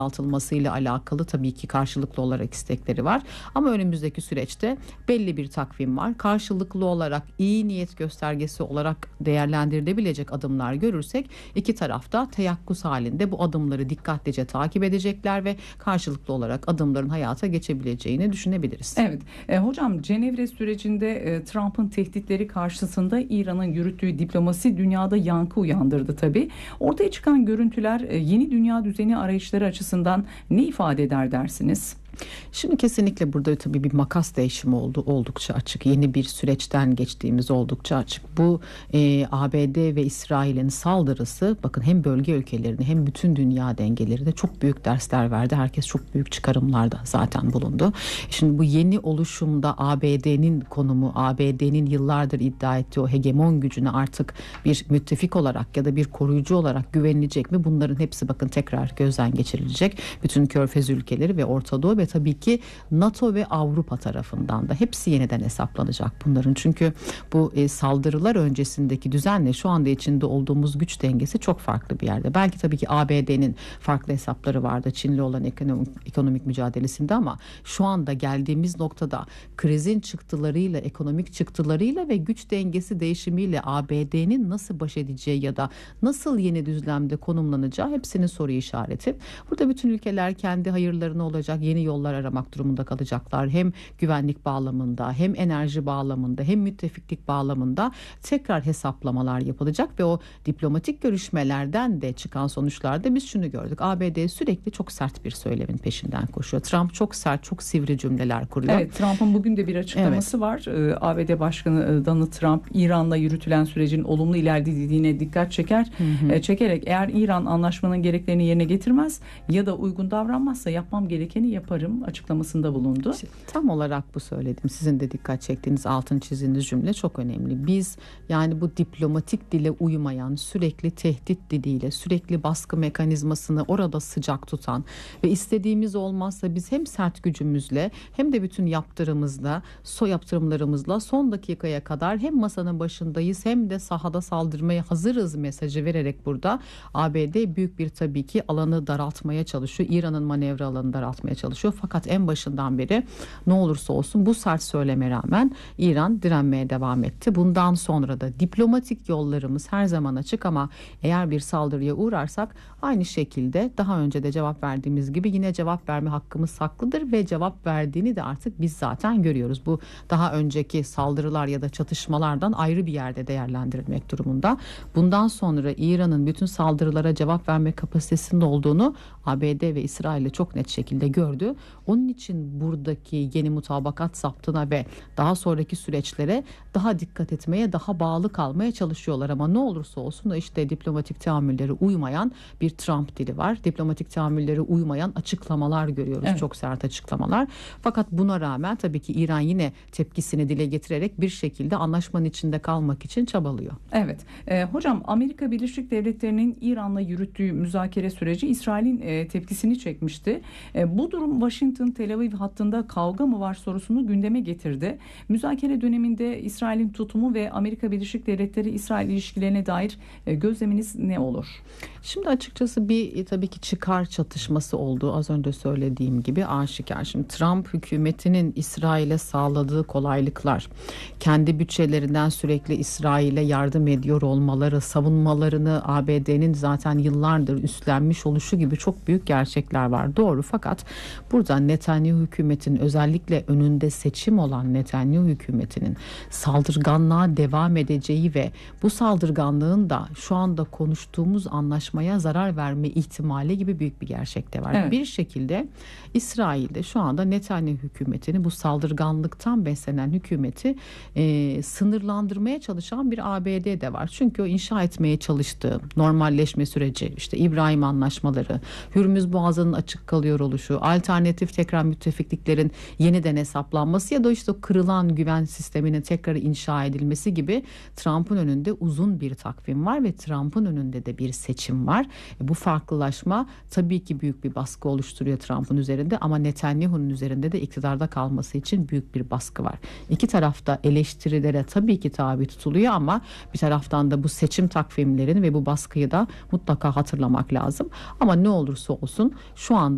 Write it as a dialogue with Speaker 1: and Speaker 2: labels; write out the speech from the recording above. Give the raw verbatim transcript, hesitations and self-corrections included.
Speaker 1: azaltılmasıyla alakalı tabii ki karşılıklı olarak istekleri var. Ama önümüzdeki süreçte belli bir takvim var. Karşılıklı olarak iyi niyet göstergesi olarak değerlendirilebilecek adımlar görürsek iki tarafta teyakkuz halinde bu adımları dikkatlice takip edecekler ve karşılıklı olarak adımların hayata geçebileceğini düşünebiliriz.
Speaker 2: Evet. E, hocam Cenevre sürecinde e, Trump'ın tehditleri karşısında İran'ın yürüttüğü diplomasi dünyada yankı uyandırdı tabii. Ortaya çıkan görüntüler e, yeni dünya düzeni arayışları açısından ne ifade eder dersiniz?
Speaker 1: Şimdi kesinlikle burada tabii bir makas değişimi oldu, oldukça açık. Yeni bir süreçten geçtiğimiz oldukça açık. Bu e, A B D ve İsrail'in saldırısı bakın hem bölge ülkelerine hem bütün dünya dengelerine çok büyük dersler verdi. Herkes çok büyük çıkarımlarda zaten bulundu. Şimdi bu yeni oluşumda A B D'nin konumu, A B D'nin yıllardır iddia ettiği o hegemon gücüne artık bir müttefik olarak ya da bir koruyucu olarak güvenilecek mi? Bunların hepsi bakın tekrar gözden geçirilecek. Bütün Körfez ülkeleri ve Orta Doğu ve tabii ki NATO ve Avrupa tarafından da hepsi yeniden hesaplanacak bunların. Çünkü bu e, saldırılar öncesindeki düzenle şu anda içinde olduğumuz güç dengesi çok farklı bir yerde. Belki tabii ki A B D'nin farklı hesapları vardı Çin'le olan ekonomik, ekonomik mücadelesinde ama şu anda geldiğimiz noktada krizin çıktılarıyla, ekonomik çıktılarıyla ve güç dengesi değişimiyle A B D'nin nasıl baş edeceği ya da nasıl yeni düzlemde konumlanacağı hepsinin soru işareti. Burada bütün ülkeler kendi hayırlarına olacak yeni yollar aramak durumunda kalacaklar. Hem güvenlik bağlamında, hem enerji bağlamında, hem müttefiklik bağlamında tekrar hesaplamalar yapılacak ve o diplomatik görüşmelerden de çıkan sonuçlarda biz şunu gördük. A B D sürekli çok sert bir söylemin peşinden koşuyor. Trump çok sert, çok sivri cümleler kuruyor.
Speaker 2: Evet, Trump'ın bugün de bir açıklaması evet. var. Ee, A B D Başkanı Donald Trump İran'la yürütülen sürecin olumlu ilerlediğine dikkat çeker. Hı hı. Ee, çekerek eğer İran anlaşmanın gereklerini yerine getirmez ya da uygun davranmazsa yapmam gerekeni yaparım açıklamasında bulundu.
Speaker 1: Tam olarak bu söyledim. Sizin de dikkat çektiğiniz, altın çizdiğiniz cümle çok önemli. Biz yani bu diplomatik dile uymayan, sürekli tehdit diliyle, sürekli baskı mekanizmasını orada sıcak tutan ve istediğimiz olmazsa biz hem sert gücümüzle hem de bütün yaptırımızla, so yaptırımlarımızla son dakikaya kadar hem masanın başındayız hem de sahada saldırmaya hazırız mesajı vererek burada A B D büyük bir tabii ki alanı daraltmaya çalışıyor. İran'ın manevra alanını daraltmaya çalışıyor. Fakat en başından beri ne olursa olsun bu sert söyleme rağmen İran direnmeye devam etti. Bundan sonra da diplomatik yollarımız her zaman açık ama eğer bir saldırıya uğrarsak aynı şekilde daha önce de cevap verdiğimiz gibi yine cevap verme hakkımız saklıdır ve cevap verdiğini de artık biz zaten görüyoruz. Bu daha önceki saldırılar ya da çatışmalardan ayrı bir yerde değerlendirilmek durumunda. Bundan sonra İran'ın bütün saldırılara cevap verme kapasitesinde olduğunu A B D ve İsrail'le çok net şekilde gördü. Onun için buradaki yeni mutabakat saptına ve daha sonraki süreçlere daha dikkat etmeye, daha bağlı kalmaya çalışıyorlar. Ama ne olursa olsun da işte diplomatik tahammülleri uymayan bir Trump dili var. Diplomatik tahammülleri uymayan açıklamalar görüyoruz. Evet. Çok sert açıklamalar. Fakat buna rağmen tabii ki İran yine tepkisini dile getirerek bir şekilde anlaşmanın içinde kalmak için çabalıyor.
Speaker 2: Evet. E, hocam Amerika Birleşik Devletleri'nin İran'la yürüttüğü müzakere süreci İsrail'in e, tepkisini çekmişti. E, bu durum Washington Tel Aviv hattında kavga mı var sorusunu gündeme getirdi. Müzakere döneminde İsrail'in tutumu ve Amerika Birleşik Devletleri İsrail ilişkilerine dair e, gözleminiz ne olur?
Speaker 1: Şimdi açıkçası bir e, tabii ki çıkar çatışması oldu. Az önce söylediğim gibi aşikar. Şimdi Trump hükümetinin İsrail'e sağladığı kolaylıklar, kendi bütçelerinden sürekli İsrail'e yardım ediyor olmaları, savunmalarını A B D'nin zaten yıllardır üstlenmiş oluşu gibi çok büyük gerçekler var. Doğru, fakat burada Netanyahu hükümetinin, özellikle önünde seçim olan Netanyahu hükümetinin saldırganlığa devam edeceği ve bu saldırganlığın da şu anda konuştuğumuz anlaşmaya zarar verme ihtimali gibi büyük bir gerçek de var. Evet. Bir şekilde İsrail'de şu anda Netanyahu hükümetini, bu saldırganlıktan beslenen hükümeti e, sınırlandırmaya çalışan bir A B D de var. Çünkü o inşa etmeye çalıştığı normalleşme süreci, işte İbrahim anlaşmaları, Hürmüz Boğazı'nın açık kalıyor oluşu, alternatif tekrar müttefikliklerin yeniden hesaplanması ya da işte o kırılan güven sisteminin tekrar inşa edilmesi gibi Trump'ın önünde uzun bir takvim var ve Trump'ın önünde de bir seçim var. E, bu farklılaşma tabii ki büyük bir baskı oluşturuyor Trump'ın üzerinde ama Netanyahu'nun üzerinde de iktidarda kalması için büyük bir baskı var. İki tarafta eleştirilere tabii ki tabi tutuluyor ama bir taraftan da bu seçim takvimlerini ve bu baskıyı da mutlaka hatırlamak lazım. Ama ne olursa olsun şu anda